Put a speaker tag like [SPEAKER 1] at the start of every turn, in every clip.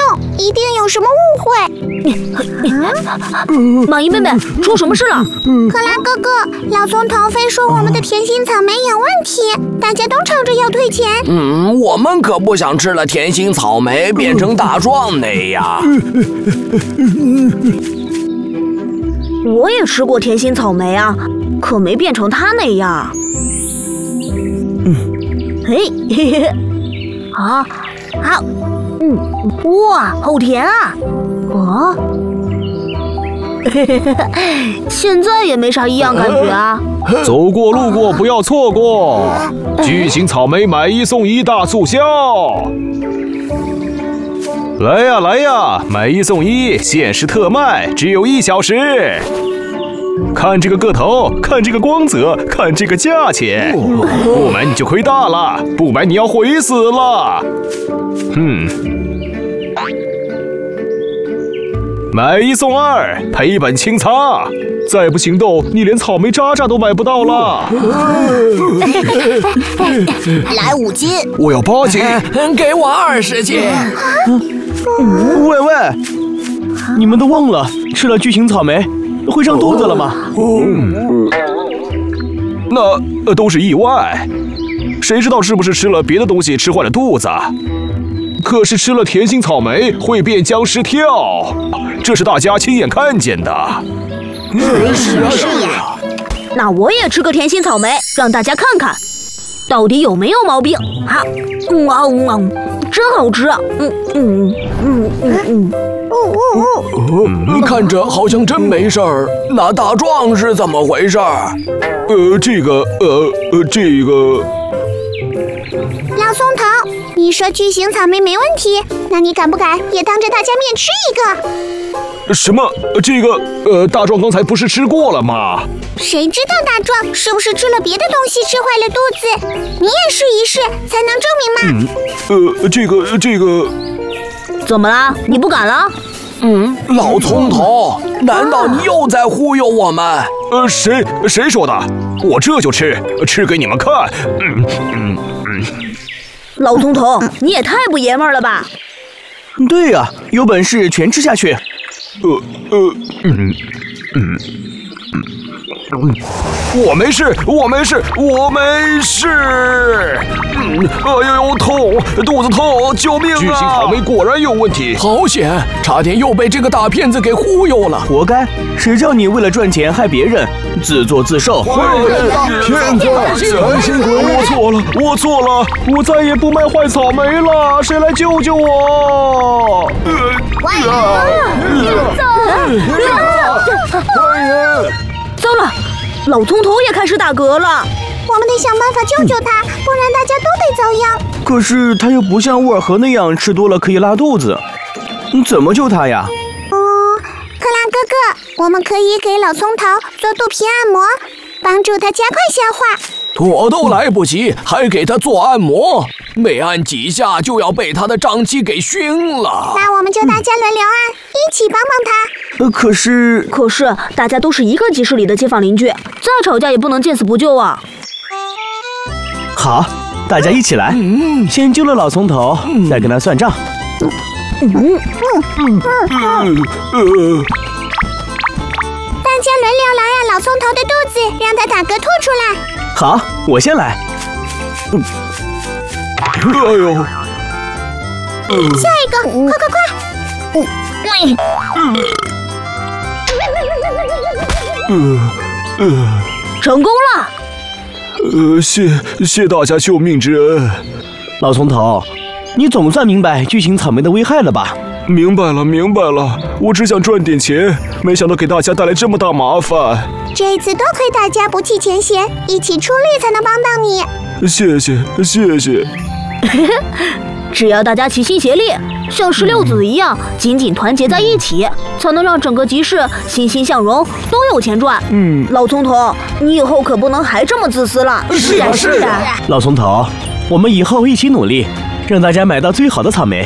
[SPEAKER 1] 一定有什么误会。
[SPEAKER 2] 马姨妹妹，出什么事了？
[SPEAKER 1] 克拉哥哥，老松头非说我们的甜心草莓有问题，大家都吵着要退钱。
[SPEAKER 3] 我们可不想吃了甜心草莓变成大壮那样。
[SPEAKER 2] 我也吃过甜心草莓啊，可没变成他那样。嘿，啊，哇，好甜啊！啊，现在也没啥异样感觉啊。
[SPEAKER 4] 走过路过不要错过，巨型草莓买1送1大促销！来呀来呀，买1送1，限时特卖，只有1小时。看这个个头，看这个光泽，看这个价钱，不买你就亏大了，不买你要悔死了。买1送2，赔本清仓。再不行动，你连草莓渣渣都买不到了。
[SPEAKER 1] 来5斤，
[SPEAKER 4] 我要8斤，
[SPEAKER 3] 给我20斤。
[SPEAKER 5] 喂，你们都忘了吃了巨型草莓会胀肚子了吗？
[SPEAKER 4] 那都是意外，谁知道是不是吃了别的东西吃坏了肚子？可是吃了甜心草莓会变僵尸跳，这是大家亲眼看见的。
[SPEAKER 1] 是呀。
[SPEAKER 2] 那我也吃个甜心草莓，让大家看看，到底有没有毛病。哈，真好吃。
[SPEAKER 3] 看着好像真没事儿，那大壮是怎么回事？
[SPEAKER 4] 这个。
[SPEAKER 1] 老松头，你说巨型草莓没问题，那你敢不敢也当着大家面吃一个？
[SPEAKER 4] 什么？这个大壮刚才不是吃过了吗？
[SPEAKER 1] 谁知道大壮是不是吃了别的东西吃坏了肚子？你也试一试才能证明嘛。
[SPEAKER 4] 这个。
[SPEAKER 2] 怎么了？你不敢了？
[SPEAKER 3] 老葱头，难道你又在忽悠我们？
[SPEAKER 4] 谁说的？我这就吃给你们看。
[SPEAKER 2] 老葱头，你也太不爷们儿了吧！
[SPEAKER 5] 对呀，有本事全吃下去。
[SPEAKER 4] 我没事。哎呦，痛，肚子痛，救命啊！巨型草莓果然有问题，
[SPEAKER 3] 好险，差点又被这个大骗子给忽悠了。
[SPEAKER 5] 活该，谁叫你为了赚钱害别人，自作自受。
[SPEAKER 4] 坏人，骗子，良心鬼，我错了，我再也不卖坏草莓了，谁来救救我？
[SPEAKER 1] 坏人，
[SPEAKER 4] 坏人！
[SPEAKER 2] 糟了，老葱头也开始打嗝了。
[SPEAKER 1] 我们得想办法救救他，不然大家都得遭殃。
[SPEAKER 5] 可是他又不像沃尔河那样吃多了可以拉肚子，怎么救他呀？
[SPEAKER 1] 克拉哥哥，我们可以给老葱头做肚皮按摩，帮助他加快消化。
[SPEAKER 3] 我都来不及，还给他做按摩，每按几下就要被他的胀气给熏了。
[SPEAKER 1] 那我们就大家轮流按，一起帮帮他。
[SPEAKER 5] 可是
[SPEAKER 2] 大家都是一个集市里的街坊邻居，再吵架也不能见死不救啊！
[SPEAKER 5] 好，大家一起来，先救了老葱头，再跟他算账。
[SPEAKER 1] 大家轮流来按老葱头的肚子，让他打嗝吐出来。
[SPEAKER 5] 好，我先来。
[SPEAKER 4] 哎呦！
[SPEAKER 1] 下一个，快！
[SPEAKER 2] 成功了！
[SPEAKER 4] 谢大家救命之恩。
[SPEAKER 5] 老葱头，你总算明白巨型草莓的危害了吧？
[SPEAKER 4] 明白了，我只想赚点钱，没想到给大家带来这么大麻烦。
[SPEAKER 1] 这次多亏大家不计前嫌，一起出力才能帮到你。
[SPEAKER 4] 谢谢。
[SPEAKER 2] 只要大家齐心协力，像16子一样紧紧团结在一起，才能让整个集市欣欣向荣，都有钱赚。老葱头，你以后可不能还这么自私了。
[SPEAKER 3] 是啊。
[SPEAKER 5] 老葱头，我们以后一起努力，让大家买到最好的草莓。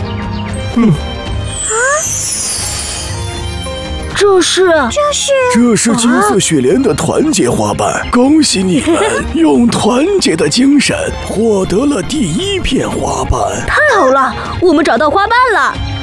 [SPEAKER 6] 这是金色雪莲的团结花瓣，恭喜你们用团结的精神获得了第1片花瓣。
[SPEAKER 2] 太好了，我们找到花瓣了。